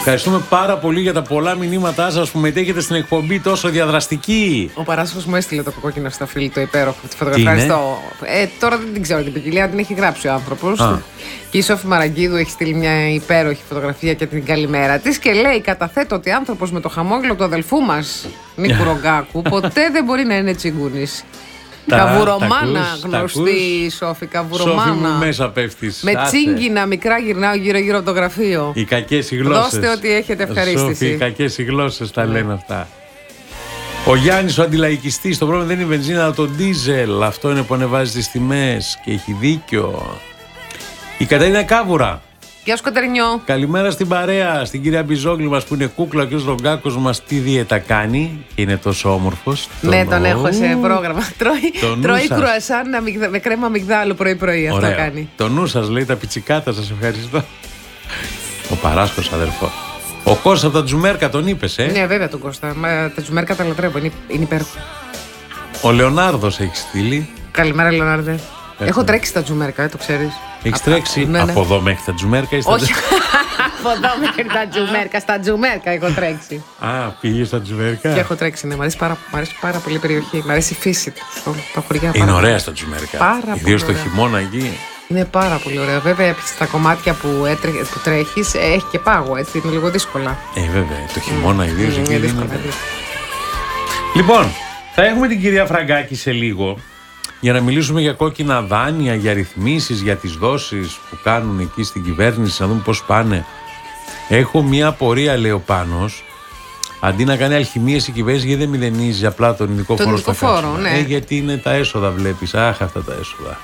Ευχαριστούμε πάρα πολύ για τα πολλά μηνύματά σας που μετέχετε στην εκπομπή τόσο διαδραστική. Ο Παράσχος μου έστειλε το κόκκινο σταφύλι, το υπέροχο, τη φωτογραφία. Ευχαριστώ. Τώρα δεν την ξέρω την ποικιλία, την έχει γράψει ο άνθρωπος. Και η Σόφη Μαραγκίδου έχει στείλει μια υπέροχη φωτογραφία για την καλημέρα της και λέει: καταθέτω ότι άνθρωπος με το χαμόγελο του αδελφού μας, Νίκου Ρογκάκου, ποτέ δεν μπορεί να είναι τσιγκούνης. Καβουρομάνα, γνωστή η Σόφη, καβουρομάνα. Σόφη μου μέσα πέφτεις. Με τσίγκινα μικρά γυρνάω γύρω-γύρω από το γραφείο. Οι κακές οι γλώσσες. Δώστε ό,τι έχετε, ευχαρίστηση. Σόφη, οι κακές οι γλώσσες τα λένε αυτά. Ο Γιάννης ο αντιλαϊκιστής, το πρόβλημα δεν είναι η βενζίνα αλλά το ντίζελ. Αυτό είναι που ανεβάζει τις τιμές και έχει δίκιο. Η Κατερίνα Κάβουρα. Γεια σου Κατερινιό. Καλημέρα στην παρέα, στην κυρία Μπιζόγλου μας που είναι κούκλα και ο Ρογκάκος μας τι δίαιτα κάνει και είναι τόσο όμορφος. Ναι, τον έχω σε πρόγραμμα. Τρώει κρουασάν με κρέμα αμυγδάλου πρωί-πρωί. Αυτό κάνει. Το νου σας λέει, τα πιτσικάτα σας, ευχαριστώ. Ο Παράσχος αδερφό. Ο Κώστας από τα Τζουμέρκα τον είπες, Ναι, βέβαια τον Κώστα. Τα Τζουμέρκα τα λατρεύω, είναι υπέροχο. Ο Λεωνάρδος έχει στείλει. Καλημέρα, Λεωνάρδε. Έχω τρέξει τα Τζουμέρκα, το ξέρεις. Έχεις τρέξει ναι. Από εδώ μέχρι τα Τζουμέρκα? Όχι, από εδώ μέχρι τα Τζουμέρκα. Στα Τζουμέρκα έχω τρέξει. Πήγες στα Τζουμέρκα. Και έχω τρέξει, ναι. Μ' αρέσει πάρα πολύ η περιοχή. Μ' αρέσει η φύση του, τα χωριά. Είναι ωραία στα Τζουμέρκα. Ιδίως το χειμώνα εκεί. Είναι πάρα πολύ ωραία. Βέβαια, στα κομμάτια που τρέχεις έχει και πάγο, έτσι. Είναι λίγο δύσκολα. Βέβαια, το χειμώνα ιδίως εκεί. Είναι δύσκολα. Λοιπόν, θα έχουμε την κυρία Φραγκάκη σε λίγο. Για να μιλήσουμε για κόκκινα δάνεια, για ρυθμίσεις, για τις δόσεις που κάνουν εκεί στην κυβέρνηση, να δούμε πώς πάνε. Έχω μια απορία, λέει ο Πάνος, αντί να κάνει αλχημίες η κυβέρνηση, γιατί δεν μηδενίζει απλά τον ειδικό φόρο στα καύσιμα? Ναι. Γιατί είναι τα έσοδα, βλέπεις. Αχ, αυτά τα έσοδα.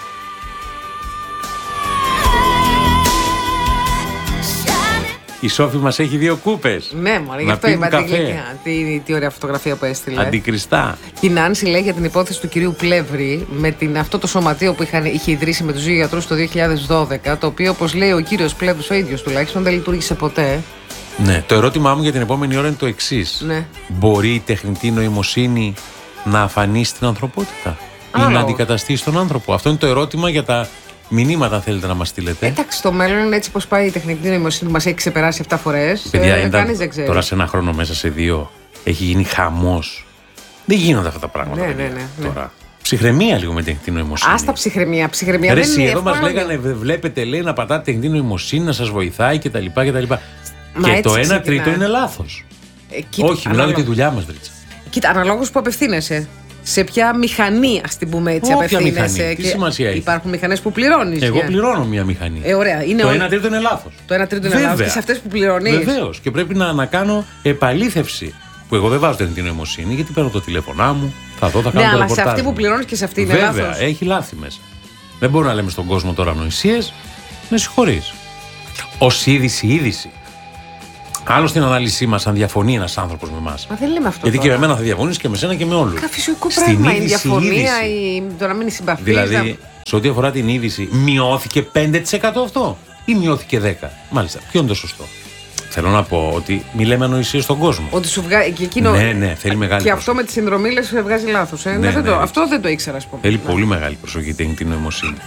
Η Σόφη μας έχει 2 κούπες. Ναι, μωρέ, γι' αυτό είπα τι ωραία φωτογραφία που έστειλε. Αντικριστά. Η Νάνση λέει για την υπόθεση του κυρίου Πλεύρη με αυτό το σωματείο που είχε ιδρύσει με τους δύο γιατρούς το 2012, το οποίο, όπως λέει ο κύριος Πλεύρης ο ίδιος τουλάχιστον, δεν λειτουργήσε ποτέ. Ναι, το ερώτημά μου για την επόμενη ώρα είναι το εξής. Ναι. Μπορεί η τεχνητή νοημοσύνη να αφανίσει την ανθρωπότητα ή να αντικαταστήσει τον άνθρωπο? Αυτό είναι το ερώτημα για τα μηνύματα, θέλετε να μας στείλετε. Εντάξει, το μέλλον είναι έτσι πως πάει η τεχνητή νοημοσύνη, μας έχει ξεπεράσει 7 φορές. Κανείς δεν ξέρει. Τώρα σε ένα χρόνο, μέσα σε 2, έχει γίνει χαμός. Δεν γίνονται αυτά τα πράγματα. Ναι. Τώρα. Ψυχραιμία λίγο με τεχνητή νοημοσύνη. Άστα ψυχραιμία. Ψυχραιμία Ρε, δεν είναι. εδώ μας λέγανε, βλέπετε, λέει, να πατάτε τεχνητή νοημοσύνη, να σας βοηθάει κτλ. Και το 1/3 είναι λάθος. Όχι, μιλάω για τη δουλειά μας, Δρίτσα. Κοίτα, αναλόγως που απευθύνεσαι. Σε ποια μηχανή, ας την πούμε έτσι, απευθύνεσαι. Τι σημασία έχει? Υπάρχουν μηχανές που πληρώνεις. Εγώ πληρώνω μια μηχανή. Ωραία. Το 1/3 είναι λάθος. Το 1/3 είναι λάθος. Και σε αυτές που πληρώνεις. Βεβαίως. Και πρέπει να κάνω επαλήθευση. Που εγώ δεν βάζω την νοημοσύνη, γιατί παίρνω το τηλέφωνά μου, θα δω, θα κάνω το ρεπορτάζ. Ναι, αλλά σε αυτή που πληρώνεις και σε αυτή είναι λάθος. Βέβαια, έχει λάθη μέσα. Δεν μπορούμε να λέμε στον κόσμο τώρα ανοησίες. Με συγχωρείς. Ως είδηση. Άλλο στην ανάλυση μας, αν διαφωνεί ένας άνθρωπος με εμάς. Μα δεν λέμε αυτό. Γιατί και με εμένα θα διαφωνείς και με σένα και με όλους. Φυσικό πράγμα. Η διαφωνία, το να μην συμπαθείς. Δηλαδή, σε ό,τι αφορά την είδηση, μειώθηκε 5% αυτό ή μειώθηκε 10%? Μάλιστα. Ποιο είναι το σωστό? Θέλω να πω ότι μη λέμε ανοησίες στον κόσμο. Ότι σου βγάζει και εκείνο. Ναι, θέλει μεγάλη και αυτό με τη συνδρομή λες βγάζει λάθος. Ναι. Αυτό δεν το ήξερα, ας πούμε. Θέλει πολύ μεγάλη προσοχή τεχνητή νοημοσύνη.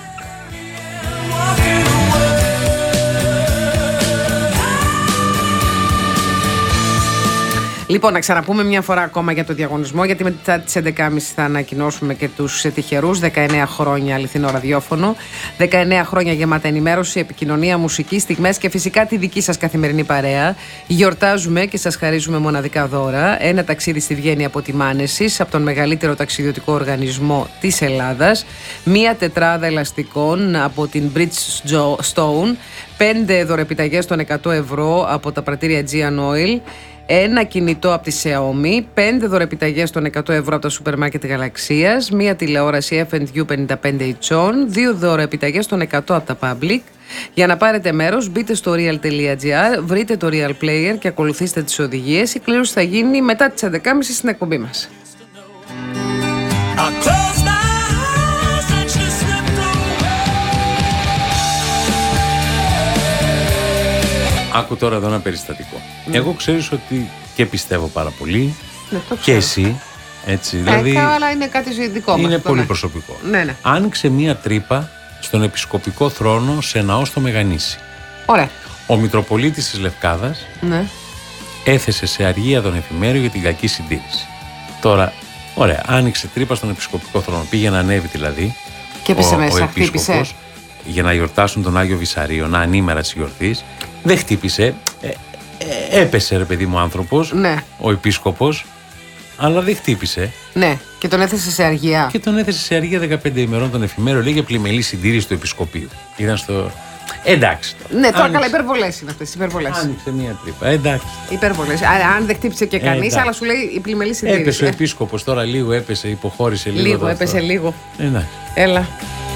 Λοιπόν, να ξαναπούμε μια φορά ακόμα για το διαγωνισμό, γιατί μετά τις 11.30 θα ανακοινώσουμε και τους τυχερούς. 19 χρόνια αληθινό ραδιόφωνο, 19 χρόνια γεμάτα ενημέρωση, επικοινωνία, μουσική, στιγμές και φυσικά τη δική σας καθημερινή παρέα. Γιορτάζουμε και σας χαρίζουμε μοναδικά δώρα. Ένα ταξίδι στη Βιέννη από τη Μάνεσης, από τον μεγαλύτερο ταξιδιωτικό οργανισμό της Ελλάδας. Μία τετράδα ελαστικών από την Bridgestone. 5 δωρεπιταγές των 100 ευρώ από τα πρατήρια Aegean Oil. Ένα κινητό από τη Xiaomi, 5 δωρεπιταγές των 100 ευρώ από τα σούπερ μάρκετ Γαλαξίας, μία τηλεόραση F&U 55 inch, 2 δωρεπιταγές των 100 από τα Public. Για να πάρετε μέρος, μπείτε στο real.gr, βρείτε το Real Player και ακολουθήστε τις οδηγίες. Η κλήρωση θα γίνει μετά τις 11.30 στην εκπομπή μας. Άκου τώρα εδώ ένα περιστατικό. Εγώ ξέρεις ότι και πιστεύω πάρα πολύ. Και εσύ. Έτσι, δηλαδή. Αλλά είναι κάτι δικό μας. Είναι πολύ προσωπικό. Ναι. Άνοιξε μία τρύπα στον επισκοπικό θρόνο σε ναό στο Μεγανήσι. Ωραία. Ο Μητροπολίτης της Λευκάδας Ναι. έθεσε σε αργία τον εφημέριο για την κακή συντήρηση. Τώρα, ωραία, άνοιξε τρύπα στον επισκοπικό θρόνο. Πήγε να ανέβει δηλαδή. Και έπεσε ο μέσα, επίσκοπος, χτύπησε. για να γιορτάσουν τον Άγιο Βυσαρίωνα, ανήμερα της γιορτής. Δεν χτύπησε. Έπεσε, ρε παιδί μου, άνθρωπος, Ναι. ο επίσκοπος, αλλά δεν χτύπησε. Ναι. Και τον έθεσε σε αργία. Και τον έθεσε σε αργία 15 ημερών τον εφημέριο, λέει, για πλημελή συντήρηση του επισκοπείου. Ήταν στο. Εντάξει. Ναι, τώρα Άνοιξε. καλά, υπερβολές είναι αυτές. Υπερβολές. Άνοιξε μία τρύπα. Εντάξει. Υπερβολές. Αν δεν χτύπησε και κανείς, εντάξει. αλλά σου λέει η πλημελή συντήρηση. Έπεσε ο επίσκοπος τώρα λίγο, έπεσε, υποχώρησε λίγο. Λίγο, τώρα έπεσε αυτό. λίγο. Εντάξει. Έλα.